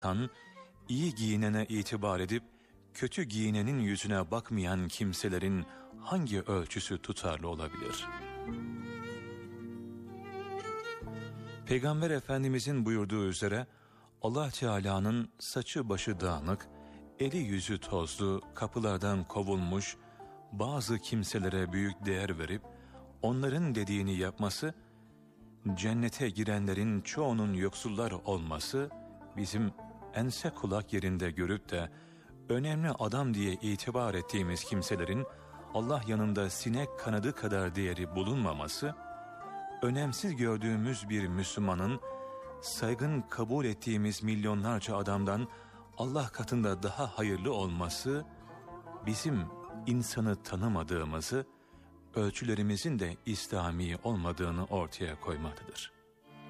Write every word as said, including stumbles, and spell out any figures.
Tan, iyi giyinene itibar edip kötü giyinenin yüzüne bakmayan kimselerin hangi ölçüsü tutarlı olabilir? Peygamber Efendimizin buyurduğu üzere Allah Teala'nın saçı başı dağınık, eli yüzü tozlu, kapılardan kovulmuş bazı kimselere büyük değer verip onların dediğini yapması, cennete girenlerin çoğunun yoksullar olması, bizim ense kulak yerinde görüp de önemli adam diye itibar ettiğimiz kimselerin Allah yanında sinek kanadı kadar değeri bulunmaması, önemsiz gördüğümüz bir Müslümanın saygın kabul ettiğimiz milyonlarca adamdan Allah katında daha hayırlı olması, bizim insanı tanımadığımızı, ölçülerimizin de İslami olmadığını ortaya koymaktadır.